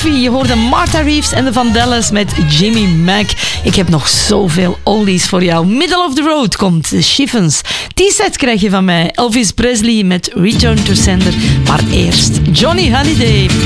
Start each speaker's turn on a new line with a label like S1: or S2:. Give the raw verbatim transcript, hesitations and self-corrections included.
S1: Coffee. Je hoorde Martha Reeves en de Vandellas met Jimmy Mac. Ik heb nog zoveel oldies voor jou. Middle of the Road komt de Chiffons. T-set krijg je van mij. Elvis Presley met Return to Sender. Maar eerst Johnny Hallyday.